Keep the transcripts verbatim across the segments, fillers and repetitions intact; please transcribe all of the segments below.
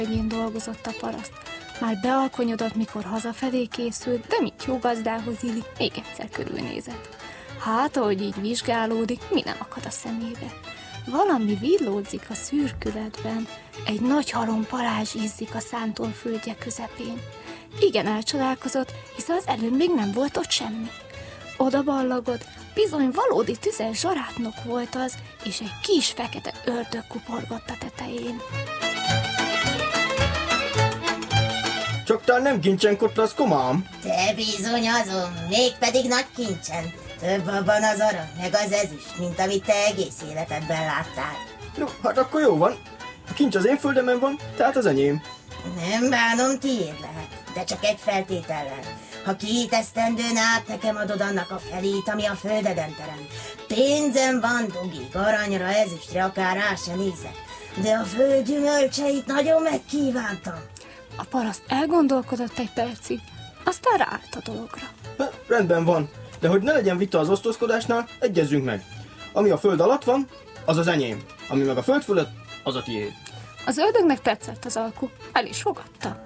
földjén dolgozott a paraszt. Már bealkonyodott, mikor hazafelé készült, de mint jó gazdához illik, még egyszer körülnézett. Hát, ahogy így vizsgálódik, mi nem akad a szemébe. Valami villódzik a szürkületben, egy nagy halom parázs izzik a szántól földje közepén. Igen elcsodálkozott, hiszen az előbb még nem volt ott semmi. Oda ballagott, bizony valódi tüzes zsarátnok volt az, és egy kis fekete ördög kuporgott a tetején. Csak talán nem kincsen kotrasz, komám? Te bizony azon, mégpedig nagy kincsen. Több abban az arany, meg az ezüst, mint amit te egész életedben láttál. No, hát akkor jó van. A kincs az én földemen van, tehát az enyém. Nem bánom, tiéd lehet, de csak egy feltétellel. Ha két esztendőn át nekem adod annak a felét, ami a földeden terem. Pénzem van, dugig, aranyra, ezüstre, akár rá se nézek. De a föld gyümölcseit nagyon megkívántam. A paraszt elgondolkodott egy percig, aztán ráállt a dologra. Ha, rendben van, de hogy ne legyen vita az osztozkodásnál, egyezzünk meg. Ami a föld alatt van, az az enyém. Ami meg a föld fölött, az a tiéd. Az ördögnek tetszett az alku, el is fogadta.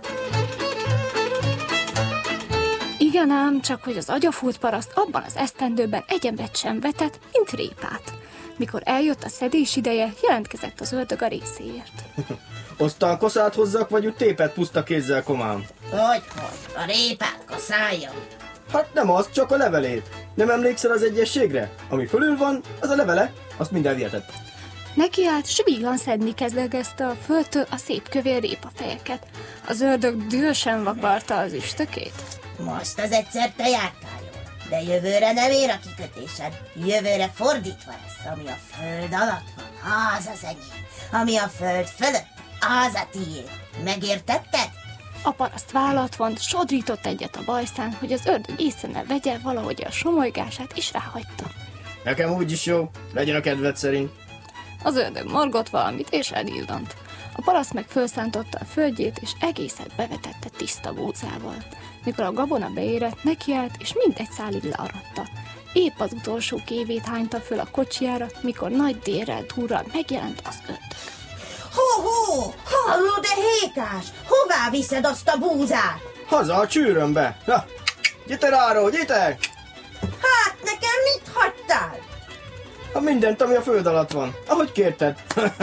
Igen ám, csak hogy az agyafúlt paraszt abban az esztendőben egyebet sem vetett, mint répát. Mikor eljött a szedés ideje, jelentkezett az ördög a részéért. Aztán koszát hozzak, vagy úgy tépet puszta kézzel, komám? Hogy, hogy, a répát kaszáljam? Hát nem az, csak a levelét. Nem emlékszel az egyességre? Ami fölül van, az a levele, azt minden vihetett. Neki állt, s vígan szedni kezdegezte a földtől a szép kövér répafejeket. Az ördög dühösen vakarta az üstökét. Most az egyszer te jártál jól, de jövőre nem ér a kikötésed. Jövőre fordítva lesz, ami a föld alatt van, az az enyém. Ami a föld fölött, az a tiéd. Megértetted? A paraszt vállat vont, sodrított egyet a bajszán, hogy az ördög észre ne vegye valahogy a somolygását, és ráhagyta. Nekem úgyis jó, legyen a kedved szerint. Az ördög morgott valamit, és elillant. A paraszt meg fölszántotta a földjét, és egészet bevetette tiszta búzával. Mikor a gabona beérett, nekiállt, és mindegy szálig learatta. Épp az utolsó kévét hányta föl a kocsijára, mikor nagy dérrel túrral megjelent az ördög. Ho-ho! Halló, de hékás! Hová viszed azt a búzát? Haza a csűrömbe! Na, gyere ráról, gyere! Hát, nekem mit hagytál? Ha mindent, ami a föld alatt van, ahogy kérted.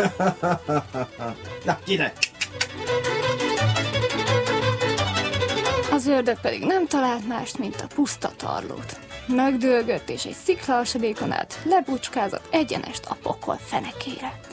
Na, gyere! Az ördög pedig nem talált mást, mint a puszta tarlót. Megdőlgött, és egy sziklaasadékon át lebucskázott egyenest a pokol fenekére.